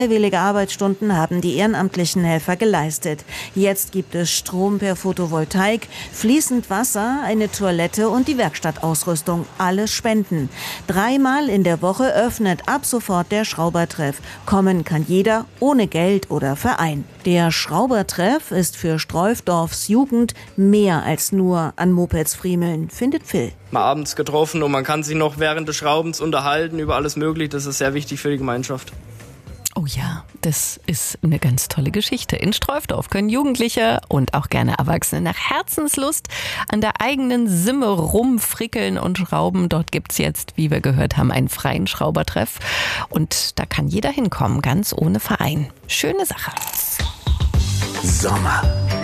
Freiwillige Arbeitsstunden haben die ehrenamtlichen Helfer geleistet. Jetzt gibt es Strom per Photovoltaik, fließend Wasser, eine Toilette und die Werkstattausrüstung. Alles Spenden. 3-mal in der Woche öffnet ab sofort der Schraubertreff. Kommen kann jeder, ohne Geld oder Verein. Der Schraubertreff ist für Streufdorfs Jugend mehr als nur an Mopeds friemeln, findet Phil. Mal abends getroffen und man kann sich noch während des Schraubens unterhalten über alles Mögliche. Das ist sehr wichtig für die Gemeinschaft. Oh ja, das ist eine ganz tolle Geschichte. In Streufdorf können Jugendliche und auch gerne Erwachsene nach Herzenslust an der eigenen Simme rumfrickeln und schrauben. Dort gibt's jetzt, wie wir gehört haben, einen freien Schraubertreff. Und da kann jeder hinkommen, ganz ohne Verein. Schöne Sache. Sommer.